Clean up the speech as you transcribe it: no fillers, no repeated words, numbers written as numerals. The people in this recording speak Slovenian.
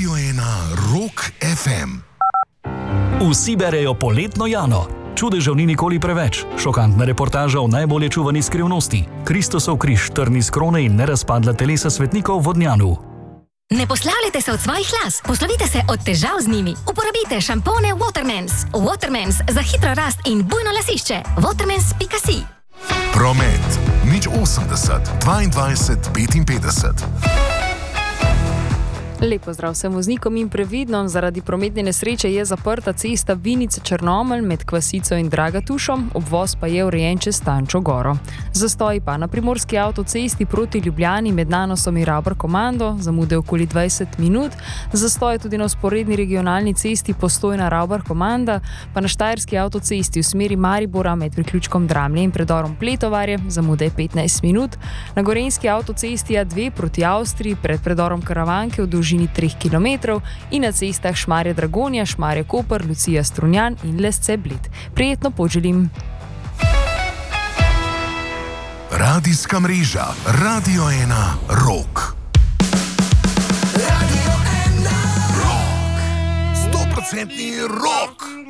Radio 1 Rock FM. Vsi berejo Poletno Jano. Čudežev ni nikoli preveč. Šokantna reportaža o najbolje čuvani skrivnosti. Kristosov križ, trni z krone in nerazpadla telesa svetnikov v Vodnjanu. Ne poslavljajte se od svojih las, poslovite se od težav z njimi. Uporabite šampone Watermans. Watermans za hitro rast in bujno lasišče. Watermans.si. Promet. 080 22 55. Lep pozdrav vsem voznikom in previdnom. Zaradi prometne nesreče je zaprta cesta Vinice-Črnomelj med Kvasico in Dragatušom, obvoz pa je urejen čez Stančo goro. Zastoj pa na primorski avtocesti proti Ljubljani med Nanosom in Ravbar komando, zamude okoli 20 minut. Zastoj tudi na vzporedni regionalni cesti Postojna Ravbar komanda, pa na štajerski avtocesti v smeri Maribora med priključkom Dramlje in predorom Pletovarje, zamude 15 minut. Na gorenjski avtocesti A2 proti Avstriji pred predorom Karavanke v dolžini 3 km in na cestah Šmarje-Dragonja, Šmarje-Koper, Lucija-Strunjan in Lesce-Bled. Prijetno poželim. Radijska mreža Radio 1 Rock. Radio 1 Rock. 100% rock.